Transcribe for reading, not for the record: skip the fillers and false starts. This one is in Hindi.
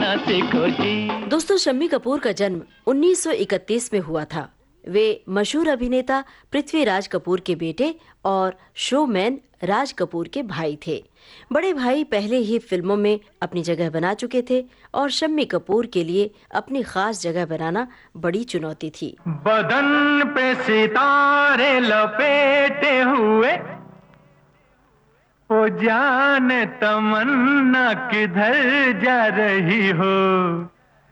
करना सीखो जी। दोस्तों, शम्मी कपूर का जन्म 1931 में हुआ था। वे मशहूर अभिनेता पृथ्वीराज कपूर के बेटे और शोमैन राज कपूर के भाई थे। बड़े भाई पहले ही फिल्मों में अपनी जगह बना चुके थे और शम्मी कपूर के लिए अपनी खास जगह बनाना बड़ी चुनौती थी। बदन पे सितारे लपेटे हुए, ओ जाने तमन्ना किधर जा रही हो।